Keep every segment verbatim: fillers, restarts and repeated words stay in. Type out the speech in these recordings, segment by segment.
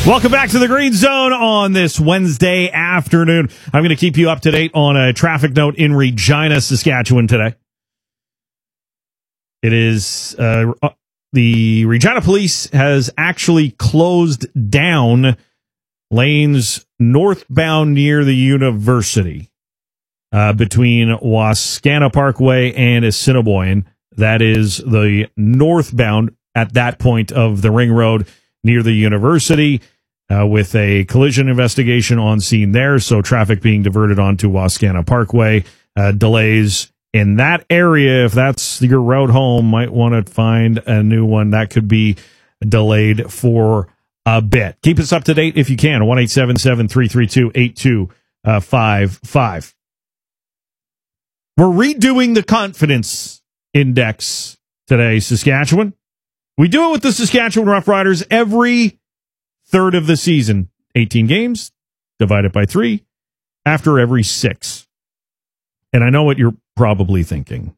Welcome back to the Green Zone on this Wednesday afternoon. I'm going to keep you up to date on a traffic note in Regina, Saskatchewan today. It is uh, the Regina Police has actually closed down lanes northbound near the university uh, between Wascana Parkway and Assiniboine. That is the northbound at that point of the ring road near the university. Uh, with a collision investigation on scene there, so traffic being diverted onto Wascana Parkway. Uh, delays in that area, if that's your route home, might want to find a new one. That could be delayed for a bit. Keep us up to date if you can. one eight seven seven, three three two, eight two five five. We're redoing the confidence index today, Saskatchewan. We do it with the Saskatchewan Roughriders every third of the season. eighteen games divided by three after every six. And I know what you're probably thinking.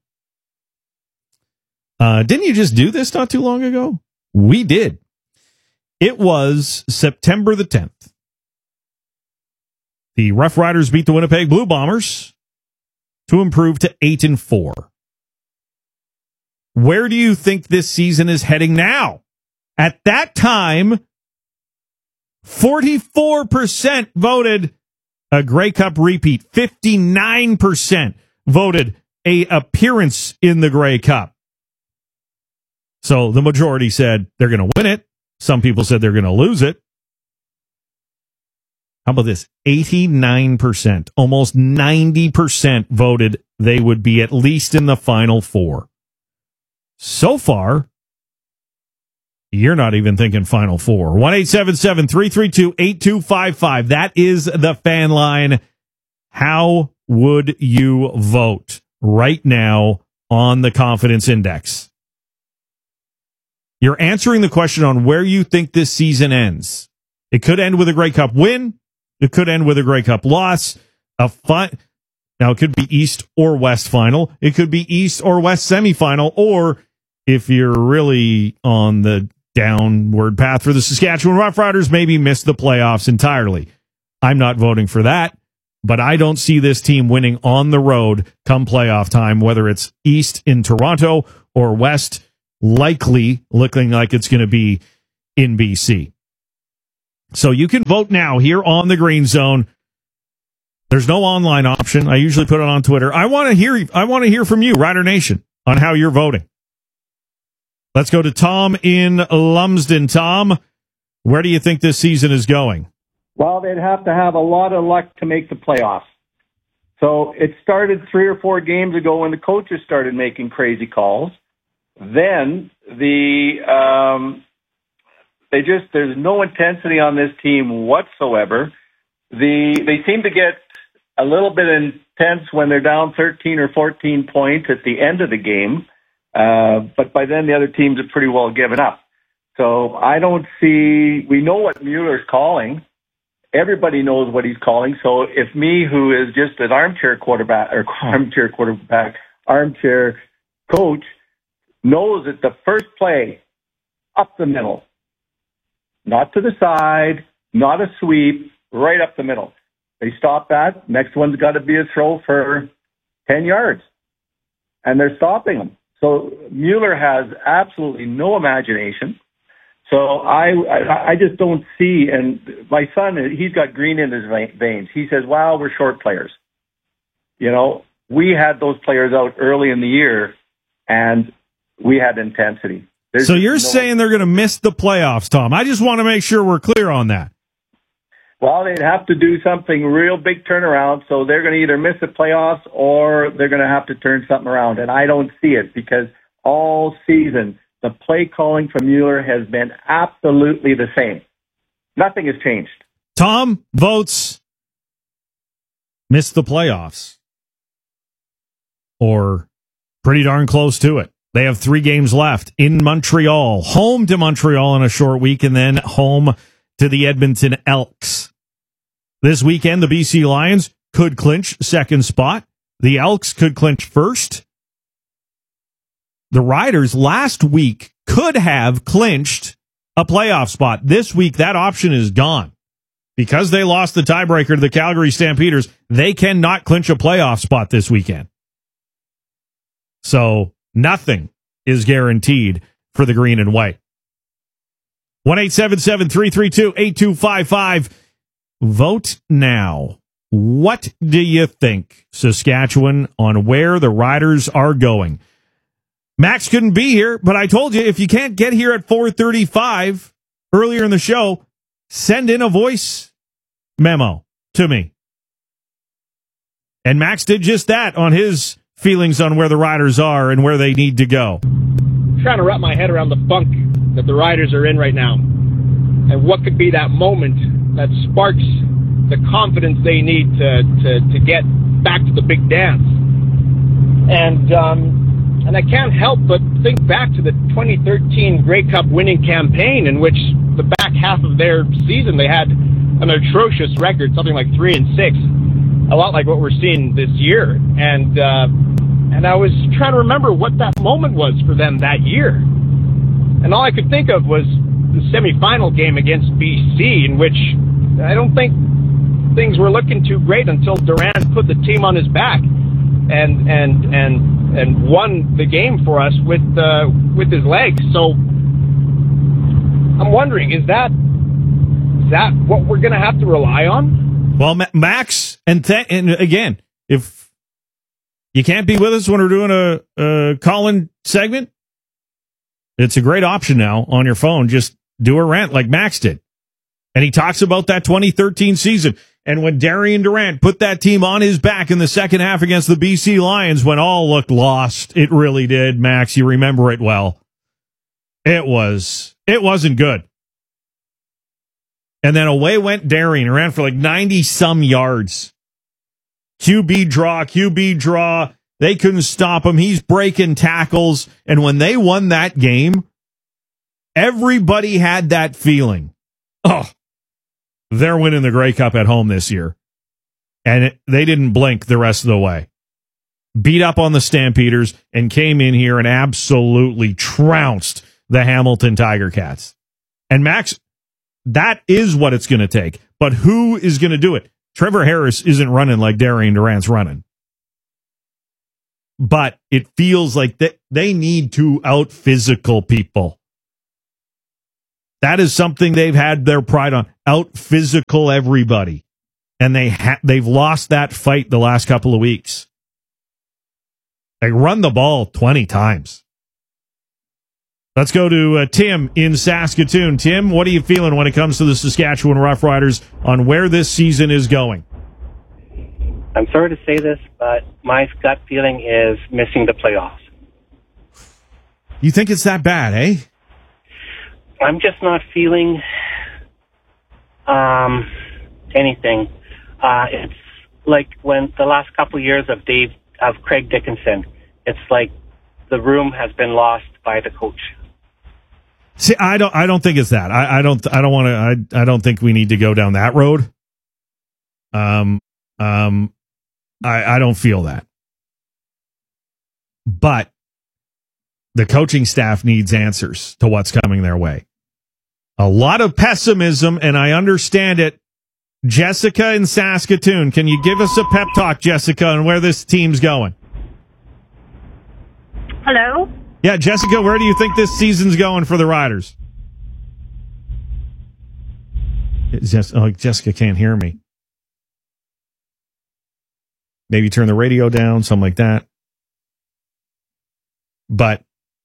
Uh, didn't you just do this not too long ago? We did. It was September the tenth. The Rough Riders beat the Winnipeg Blue Bombers to improve to eight and four. Where do you think this season is heading now? At that time, forty-four percent voted a Grey Cup repeat. fifty-nine percent voted a appearance in the Grey Cup. So the majority said they're going to win it. Some people said they're going to lose it. How about this? eighty-nine percent, almost ninety percent voted they would be at least in the Final Four. So far, you're not even thinking Final Four. one eight seven seven, three three two, eight two five five. That is the fan line. How would you vote right now on the confidence index? You're answering the question on where you think this season ends. It could end with a Grey Cup win. It could end with a Grey Cup loss. A fi- Now, it could be East or West final. It could be East or West semifinal. Or if you're really on the downward path for the Saskatchewan Roughriders, maybe miss the playoffs entirely. I'm not voting for that, but I don't see this team winning on the road come playoff time, whether it's East in Toronto or West, likely looking like it's going to be in B C. So you can vote now here on the Green Zone. There's no online option. I usually put it on Twitter. I want to hear I want to hear from you, Rider Nation, on how you're voting. Let's go to Tom in Lumsden. Tom, where do you think this season is going? Well, they'd have to have a lot of luck to make the playoffs. So it started three or four games ago when the coaches started making crazy calls. Then the um, they just there's no intensity on this team whatsoever. The they seem to get a little bit intense when they're down thirteen or fourteen points at the end of the game. Uh, but by then the other teams have pretty well given up. So I don't see, we know what Mueller's calling. Everybody knows what he's calling. So if me, who is just an armchair quarterback or armchair quarterback, armchair coach, knows that the first play up the middle, not to the side, not a sweep, right up the middle. They stop that. Next one's got to be a throw for ten yards. And they're stopping them. So Mueller has absolutely no imagination. So I, I I just don't see, and my son, he's got green in his veins. He says, wow, we're short players. You know, we had those players out early in the year, and we had intensity. There's so you're no saying they're going to miss the playoffs, Tom. I just want to make sure we're clear on that. Well, they'd have to do something real big turnaround, so they're going to either miss the playoffs or they're going to have to turn something around, and I don't see it because all season the play calling from Mueller has been absolutely the same. Nothing has changed. Tom votes miss the playoffs or pretty darn close to it. They have three games left in Montreal, home to Montreal in a short week, and then home to the Edmonton Elks. This weekend, the B C Lions could clinch second spot. The Elks could clinch first. The Riders last week could have clinched a playoff spot. This week, that option is gone. Because they lost the tiebreaker to the Calgary Stampeders, they cannot clinch a playoff spot this weekend. So nothing is guaranteed for the green and white. one eight seven seven, three three two, eight two five five. Vote now. What do you think, Saskatchewan, on where the Riders are going? Max couldn't be here, but I told you, if you can't get here at four thirty-five earlier in the show, send in a voice memo to me. And Max did just that on his feelings on where the Riders are and where they need to go. I'm trying to wrap my head around the funk that the Riders are in right now. And what could be that moment that sparks the confidence they need to, to, to get back to the big dance. And, um, and I can't help but think back to the twenty thirteen Grey Cup winning campaign, in which the back half of their season they had an atrocious record, something like three and six, a lot like what we're seeing this year. And uh, and I was trying to remember what that moment was for them that year, and all I could think of was the semifinal game against B C, in which I don't think things were looking too great until Durant put the team on his back and and and and won the game for us with uh, with his legs. So I'm wondering, is that is that what we're going to have to rely on? Well, Max, and th- and again, if you can't be with us when we're doing a, a call-in segment, it's a great option now on your phone. Just do a rant like Max did. And he talks about that twenty thirteen season. And when Darian Durant put that team on his back in the second half against the B C Lions, when all looked lost, it really did, Max. You remember it well. It was, it wasn't good. And then away went Darian. He ran for like ninety-some yards. Q B draw, Q B draw. They couldn't stop him. He's breaking tackles. And when they won that game, everybody had that feeling. Oh, they're winning the Grey Cup at home this year. And it, they didn't blink the rest of the way. Beat up on the Stampeders and came in here and absolutely trounced the Hamilton Tiger Cats. And Max, that is what it's going to take. But who is going to do it? Trevor Harris isn't running like Darian Durant's running. But it feels like they, they need to out-physical people. That is something they've had their pride on. Out-physical everybody. And they ha- they've lost that fight the last couple of weeks. They run the ball twenty times. Let's go to uh, Tim in Saskatoon. Tim, what are you feeling when it comes to the Saskatchewan Roughriders on where this season is going? I'm sorry to say this, but my gut feeling is missing the playoffs. You think it's that bad, eh? I'm just not feeling um, anything. Uh, it's like when the last couple of years of Dave, of Craig Dickinson, it's like the room has been lost by the coach. See, I don't, I don't think it's that. I, I don't, I don't want to. I, I don't think we need to go down that road. Um, um, I, I don't feel that. But the coaching staff needs answers to what's coming their way. A lot of pessimism, and I understand it. Jessica in Saskatoon, can you give us a pep talk, Jessica, on where this team's going? Hello? Yeah, Jessica, where do you think this season's going for the Riders? Just, oh, Jessica can't hear me. Maybe turn the radio down, something like that. But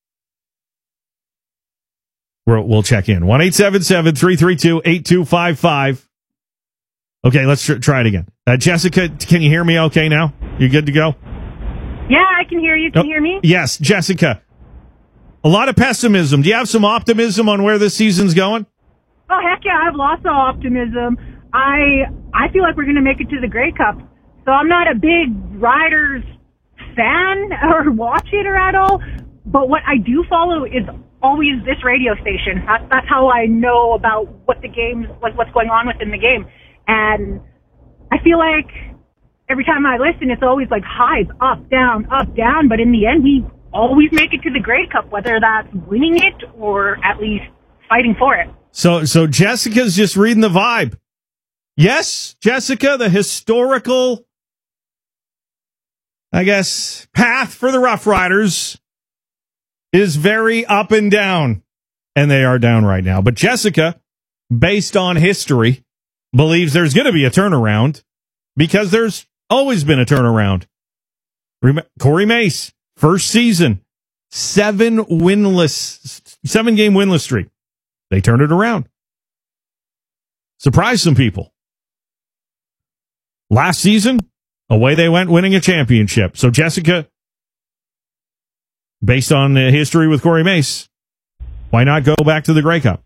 we'll, we'll check in. one eight seven seven, three three two, eight two five five. Okay, let's tr- try it again. Uh, Jessica, can you hear me okay now? You good to go? Yeah, I can hear you. Can oh, you hear me? Yes, Jessica. A lot of pessimism. Do you have some optimism on where this season's going? Oh, heck yeah, I have lots of optimism. I I feel like we're going to make it to the Grey Cup. So I'm not a big Riders fan or watch it or at all, but what I do follow is always this radio station. That's, that's how I know about what the games, like what's going on within the game. And I feel like every time I listen, it's always like highs, up, down, up, down. But in the end, we always make it to the Grey Cup, whether that's winning it or at least fighting for it. So, so Jessica's just reading the vibe. Yes, Jessica, the historical, I guess, path for the Rough Riders is very up and down, and they are down right now. But Jessica, based on history, believes there's going to be a turnaround because there's always been a turnaround. Rem- Corey Mace, first season, seven winless, seven game winless streak. They turned it around. Surprised some people. Last season, away they went winning a championship. So Jessica, based on the history with Corey Mace, why not go back to the Grey Cup?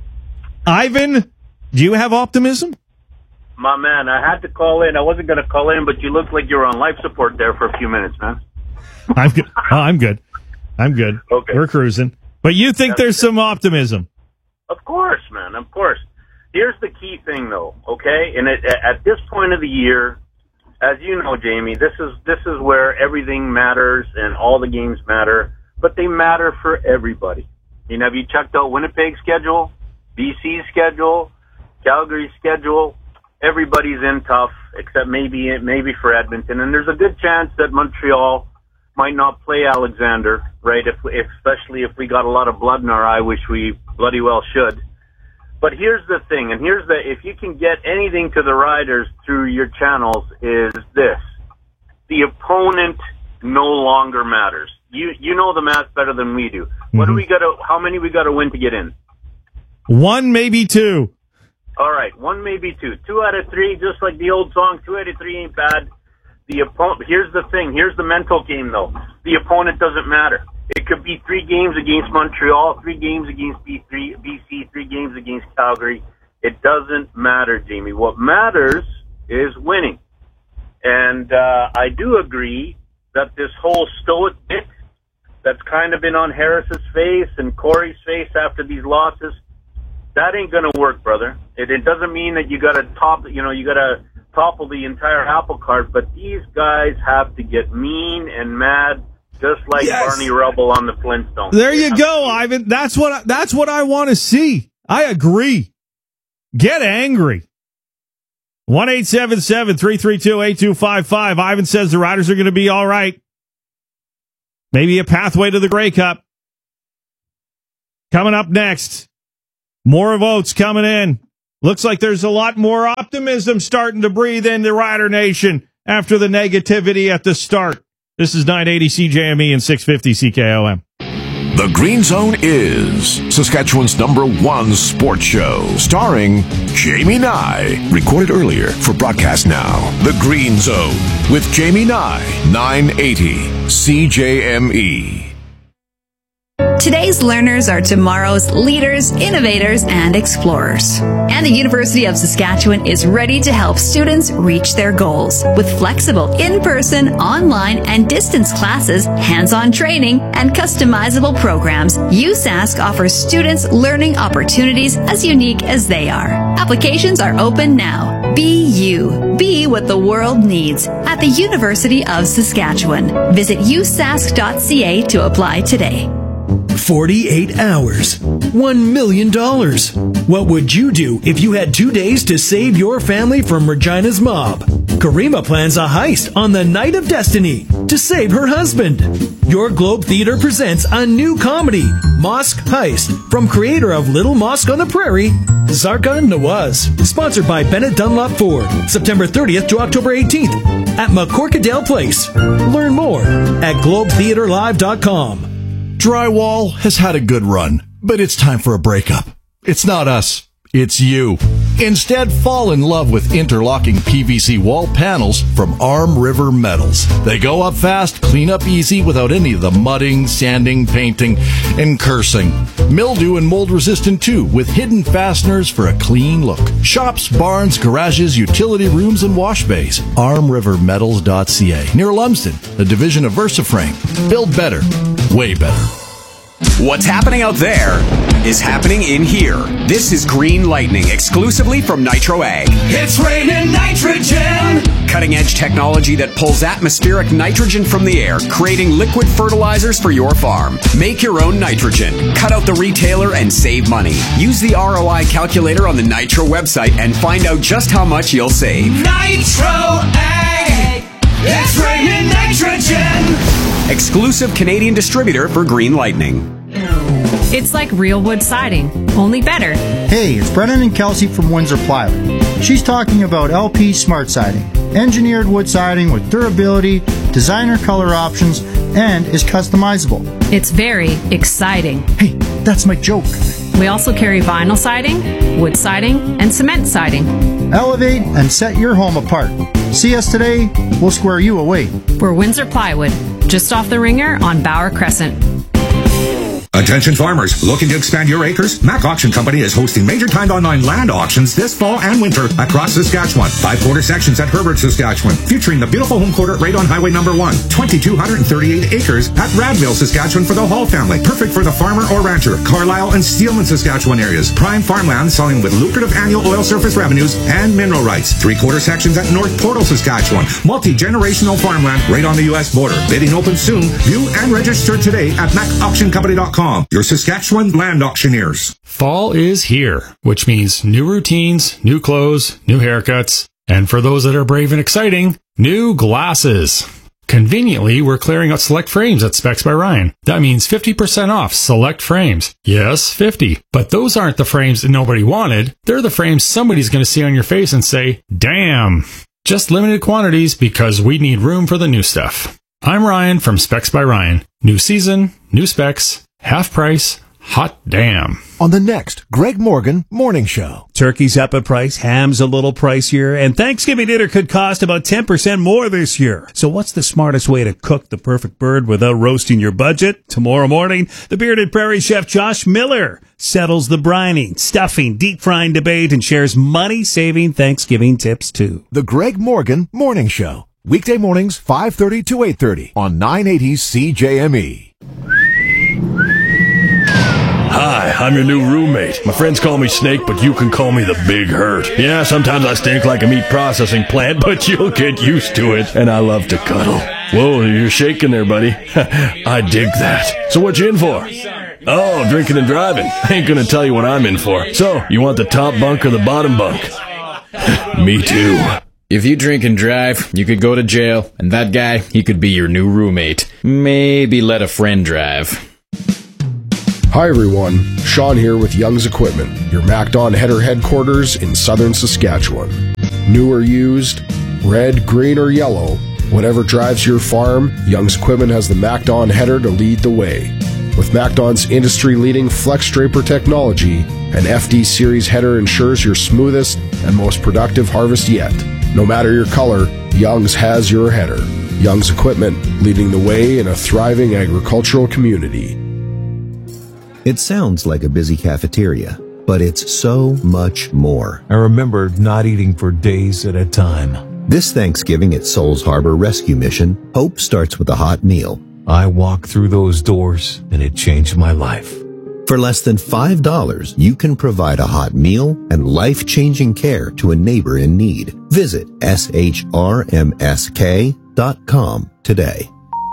Ivan, do you have optimism? My man, I had to call in. I wasn't going to call in, but you looked like you were on life support there for a few minutes, man. I'm good. Oh, I'm good. I'm good. Okay. We're cruising. But you think That's there's good. some optimism? Of course, man. Of course. Here's the key thing, though. Okay, and it, at this point of the year, as you know, Jamie, this is this is where everything matters and all the games matter, but they matter for everybody. You know, have you checked out Winnipeg's schedule, B C's schedule, Calgary's schedule? Everybody's in tough, except maybe maybe for Edmonton, and there's a good chance that Montreal might not play Alexander, right? If, if especially if we got a lot of blood in our eye, which we bloody well should. But here's the thing, and here's the, if you can get anything to the Riders through your channels, is this. The opponent no longer matters. You you know the math better than we do. Mm-hmm. What do we got to, how many we got to win to get in? One, maybe two. All right, one, maybe two. Two out of three, just like the old song, two out of three ain't bad. The opponent, here's the thing, here's the mental game, though. The opponent doesn't matter. It could be three games against Montreal, three games against B C, three games against Calgary. It doesn't matter, Jamie. What matters is winning. And uh, I do agree that this whole stoic bit that's kind of been on Harris's face and Corey's face after these losses, that ain't going to work, brother. It, it doesn't mean that you got to top, you know, you got to topple the entire apple cart, but these guys have to get mean and mad, just like Yes. Barney Rubble on the Flintstones. There you go, Ivan. That's what I, that's what I want to see. I agree. Get angry. one eight seven seven, three three two, eight two five five. Ivan says the Riders are going to be all right. Maybe a pathway to the Grey Cup. Coming up next, more votes coming in. Looks like there's a lot more optimism starting to breathe in the Rider Nation after the negativity at the start. This is nine eighty C J M E and six fifty C K O M. The Green Zone is Saskatchewan's number one sports show, starring Jamie Nye. Recorded earlier for broadcast now. The Green Zone with Jamie Nye, nine eighty C J M E. Today's learners are tomorrow's leaders, innovators, and explorers. And the University of Saskatchewan is ready to help students reach their goals. With flexible in-person, online, and distance classes, hands-on training, and customizable programs, U S A S C offers students learning opportunities as unique as they are. Applications are open now. Be you. Be what the world needs at the University of Saskatchewan. Visit u sask dot c a to apply today. forty-eight hours. one million dollars. What would you do if you had two days to save your family from Regina's mob? Karima plans a heist on the Night of Destiny to save her husband. Your Globe Theater presents a new comedy, Mosque Heist, from creator of Little Mosque on the Prairie, Zarka Nawaz. Sponsored by Bennett Dunlop Ford. September thirtieth to October eighteenth at McCorkadale Place. Learn more at globe theater live dot com. Drywall has had a good run, but it's time for a breakup. It's not us, it's you. Instead, fall in love with interlocking P V C wall panels from Arm River Metals. They go up fast, clean up easy without any of the mudding, sanding, painting, and cursing. Mildew and mold resistant too, with hidden fasteners for a clean look. Shops, barns, garages, utility rooms, and wash bays. arm river metals dot c a, near Lumsden, a division of VersaFrame. Build better, way better. What's happening out there is happening in here. This is Green Lightning, exclusively from Nitro Ag. It's raining nitrogen! Cutting-edge technology that pulls atmospheric nitrogen from the air, creating liquid fertilizers for your farm. Make your own nitrogen. Cut out the retailer and save money. Use the R O I calculator on the Nitro website and find out just how much you'll save. Nitro Ag! It's raining nitrogen! Exclusive Canadian distributor for Green Lightning. It's like real wood siding, only better. Hey, it's Brennan and Kelsey from Windsor Plywood. She's talking about L P Smart Siding. Engineered wood siding with durability, designer color options, and is customizable. It's very exciting. Hey, that's my joke. We also carry vinyl siding, wood siding, and cement siding. Elevate and set your home apart. See us today, we'll square you away. We're Windsor Plywood, just off the Ringer on Bauer Crescent. Attention farmers, looking to expand your acres? Mac Auction Company is hosting major timed online land auctions this fall and winter across Saskatchewan. Five quarter sections at Herbert, Saskatchewan, featuring the beautiful home quarter right on Highway number one. two thousand two hundred thirty-eight acres at Radville, Saskatchewan for the Hall family. Perfect for the farmer or rancher. Carlisle and Steelman, Saskatchewan areas. Prime farmland selling with lucrative annual oil surface revenues and mineral rights. Three quarter sections at North Portal, Saskatchewan. Multi-generational farmland right on the U S border. Bidding open soon. View and register today at mac auction company dot com. Your Saskatchewan land auctioneers. Fall is here, which means new routines, new clothes, new haircuts, and for those that are brave and exciting, new glasses. Conveniently, we're clearing out select frames at Specs by Ryan. That means fifty percent off select frames. Yes, fifty. But those aren't the frames that nobody wanted. They're the frames somebody's going to see on your face and say, damn. Just limited quantities because we need room for the new stuff. I'm Ryan from Specs by Ryan. New season, new specs. Half price, hot damn. On the next Greg Morgan Morning Show. Turkey's up a price, ham's a little pricier, and Thanksgiving dinner could cost about ten percent more this year. So what's the smartest way to cook the perfect bird without roasting your budget? Tomorrow morning, the bearded prairie chef Josh Miller settles the brining, stuffing, deep frying debate and shares money-saving Thanksgiving tips too. The Greg Morgan Morning Show. Weekday mornings, five thirty to eight thirty on nine eighty C J M E. Hi, I'm your new roommate. My friends call me Snake, but you can call me the Big Hurt. Yeah, sometimes I stink like a meat processing plant, but you'll get used to it. And I love to cuddle. Whoa, you're shaking there, buddy. I dig that. So what you in for? Oh, drinking and driving. I ain't gonna tell you what I'm in for. So, you want the top bunk or the bottom bunk? Me too. If you drink and drive, you could go to jail, and that guy, he could be your new roommate. Maybe let a friend drive. Hi everyone, Sean here with Young's Equipment, your MacDon header headquarters in southern Saskatchewan. New or used, red, green, or yellow, whatever drives your farm, Young's Equipment has the MacDon header to lead the way. With MacDon's industry-leading Flex Draper technology, an F D Series header ensures your smoothest and most productive harvest yet. No matter your color, Young's has your header. Young's Equipment, leading the way in a thriving agricultural community. It sounds like a busy cafeteria, but it's so much more. I remember not eating for days at a time. This Thanksgiving at Souls Harbor Rescue Mission, hope starts with a hot meal. I walked through those doors, and it changed my life. For less than five dollars, you can provide a hot meal and life-changing care to a neighbor in need. Visit S H R M S K dot com today.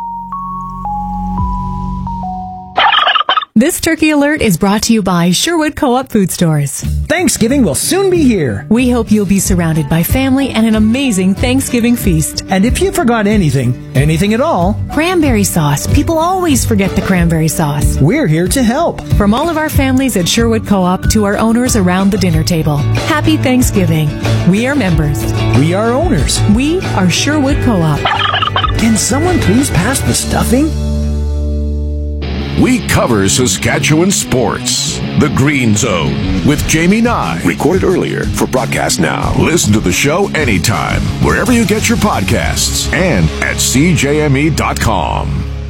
This Turkey Alert is brought to you by Sherwood Co-op Food Stores. Thanksgiving will soon be here. We hope you'll be surrounded by family and an amazing Thanksgiving feast. And if you forgot anything, anything at all, cranberry sauce. People always forget the cranberry sauce. We're here to help. From all of our families at Sherwood Co-op to our owners around the dinner table. Happy Thanksgiving. We are members. We are owners. We are Sherwood Co-op. Can someone please pass the stuffing? We cover Saskatchewan sports. The Green Zone with Jamie Nye. Recorded earlier for broadcast now. Listen to the show anytime, wherever you get your podcasts, and at C J M E dot com.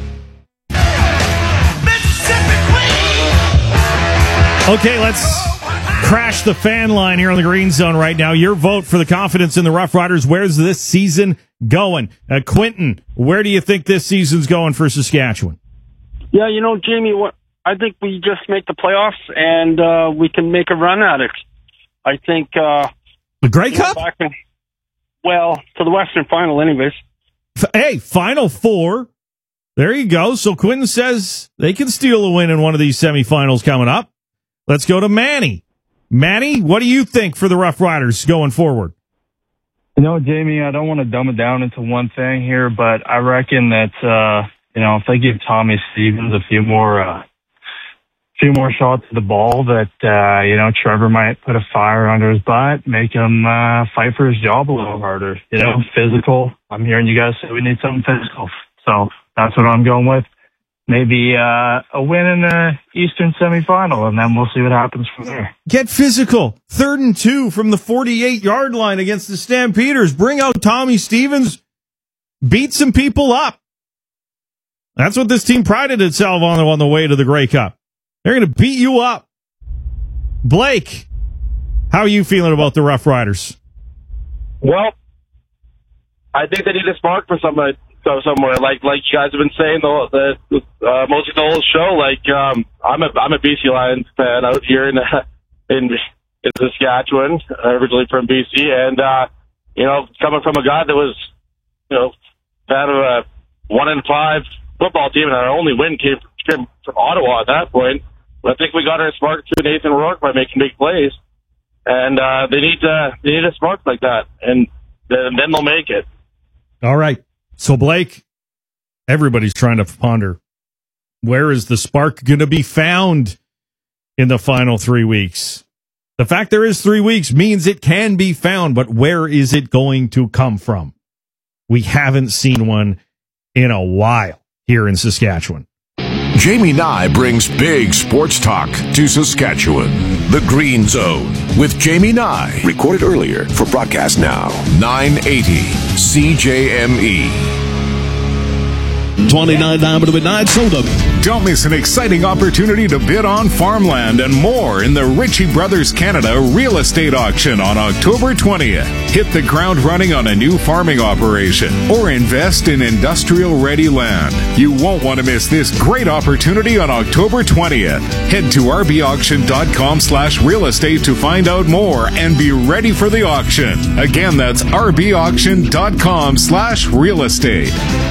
Okay, let's crash the fan line here on the Green Zone right now. Your vote for the confidence in the Rough Riders. Where's this season going? Uh, Quentin, where do you think this season's going for Saskatchewan? Yeah, you know, Jamie, what I think we just make the playoffs and uh, we can make a run at it. I think uh, the Grey Cup. Back in, well, to the Western Final, anyways. Hey, Final Four. There you go. So Quentin says they can steal a win in one of these semifinals coming up. Let's go to Manny. Manny, what do you think for the Rough Riders going forward? You know, Jamie, I don't want to dumb it down into one thing here, but I reckon that, uh, you know, if they give Tommy Stevens a few more, uh, few more shots at the ball, that, uh, you know, Trevor might put a fire under his butt, make him, uh, fight for his job a little harder. You know, physical. I'm hearing you guys say we need something physical. So that's what I'm going with. Maybe, uh, a win in the Eastern semifinal, and then we'll see what happens from there. Get physical. Third and two from the forty-eight yard line against the Stampeders. Bring out Tommy Stevens. Beat some people up. That's what this team prided itself on on the way to the Grey Cup. They're going to beat you up. Blake, how are you feeling about the Rough Riders? Well, I think they need a spark for somebody. So somewhere, like like you guys have been saying the the uh, most of the whole show. Like um, I'm a I'm a B C Lions fan out here in in, in Saskatchewan, originally from B C, and uh, you know, coming from a guy that was you know fan of a one in five football team, and our only win came, came from Ottawa at that point. But I think we got our spark through Nathan Rourke by making big plays, and uh, they need to they need a spark like that, and then, then they'll make it. All right. So, Blake, everybody's trying to ponder, where is the spark going to be found in the final three weeks? The fact there is three weeks means it can be found, but where is it going to come from? We haven't seen one in a while here in Saskatchewan. Jamie Nye brings big sports talk to Saskatchewan. The Green Zone with Jamie Nye. Recorded earlier for broadcast now. nine eighty C J M E. twenty-nine Diamond Midnight Soda. Don't miss an exciting opportunity to bid on farmland and more in the Ritchie Brothers Canada real estate auction on October twentieth. Hit the ground running on a new farming operation or invest in industrial-ready land. You won't want to miss this great opportunity on October twentieth. Head to rbauction.com slash real estate to find out more and be ready for the auction. Again, that's rbauction.com slash real estate.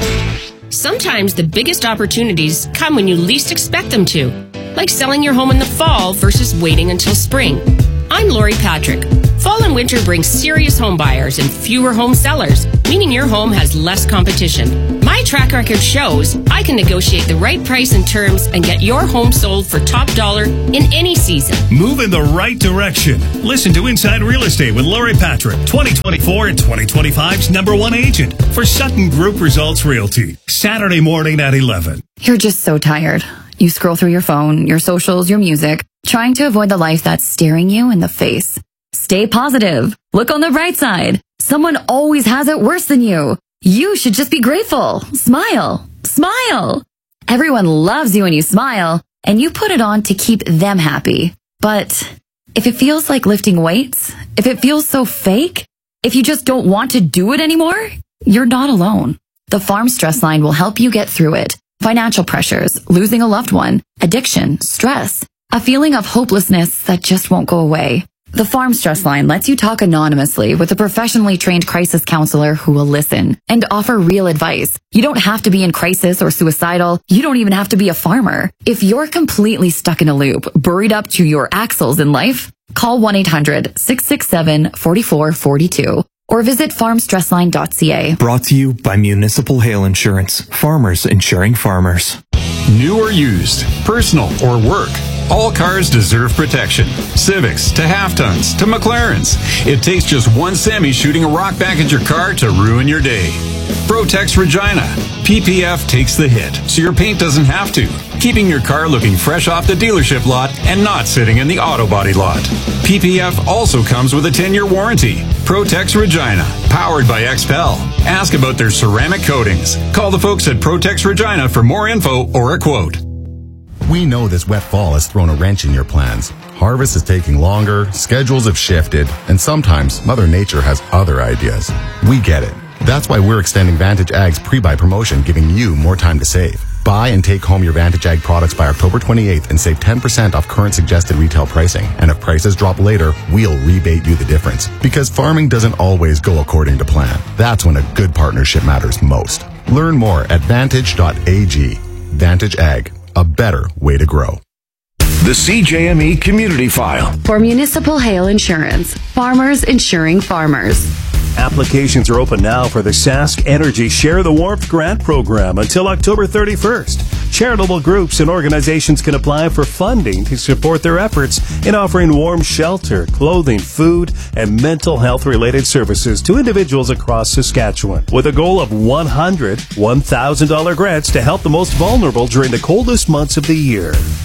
Sometimes the biggest opportunities come when you least expect them to, like selling your home in the fall versus waiting until spring. I'm Lori Patrick. Fall and winter bring serious home buyers and fewer home sellers, meaning your home has less competition. My track record shows I can negotiate the right price and terms and get your home sold for top dollar in any season. Move in the right direction. Listen to Inside Real Estate with Lori Patrick, twenty twenty-four and twenty twenty-five's number one agent for Sutton Group Results Realty. Saturday morning at eleven. You're just so tired. You scroll through your phone, your socials, your music, trying to avoid the life that's staring you in the face. Stay positive. Look on the bright side. Someone always has it worse than you. You should just be grateful. Smile. Smile. Everyone loves you when you smile, and you put it on to keep them happy. But if it feels like lifting weights, if it feels so fake, if you just don't want to do it anymore, you're not alone. The Farm Stress Line will help you get through it. Financial pressures, losing a loved one, addiction, stress, a feeling of hopelessness that just won't go away. The Farm Stress Line lets you talk anonymously with a professionally trained crisis counselor who will listen and offer real advice. You don't have to be in crisis or suicidal. You don't even have to be a farmer. If you're completely stuck in a loop, buried up to your axles in life, call one eight hundred, six six seven, four four four two or visit farm stress line dot c a. Brought to you by Municipal Hail Insurance. Farmers insuring farmers. New or used, personal or work, all cars deserve protection. Civics to half-tons to McLarens. It takes just one semi shooting a rock back at your car to ruin your day. Protex Regina. P P F takes the hit, so your paint doesn't have to, keeping your car looking fresh off the dealership lot and not sitting in the auto body lot. P P F also comes with a ten-year warranty. Protex Regina, powered by X P E L. Ask about their ceramic coatings. Call the folks at Protex Regina for more info or a quote. We know this wet fall has thrown a wrench in your plans. Harvest is taking longer, schedules have shifted, and sometimes Mother Nature has other ideas. We get it. That's why we're extending Vantage Ag's pre-buy promotion, giving you more time to save. Buy and take home your Vantage Ag products by October twenty-eighth and save ten percent off current suggested retail pricing. And if prices drop later, we'll rebate you the difference. Because farming doesn't always go according to plan. That's when a good partnership matters most. Learn more at vantage dot a g. Vantage Ag, a better way to grow. The C J M E Community File. For municipal hail insurance, farmers insuring farmers. Applications are open now for the Sask Energy Share the Warmth Grant Program until October thirty-first. Charitable groups and organizations can apply for funding to support their efforts in offering warm shelter, clothing, food, and mental health-related services to individuals across Saskatchewan, with a goal of one hundred one thousand dollars grants to help the most vulnerable during the coldest months of the year.